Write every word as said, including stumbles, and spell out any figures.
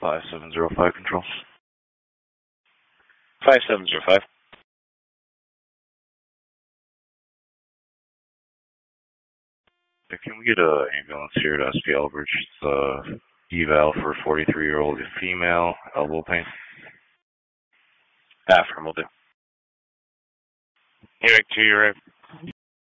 five seven zero five control. five seven zero five. Can we get an ambulance here to S P Elbridge? It's uh, eval for a forty-three-year-old female, elbow pain. Affirm will do. Eric, to your right.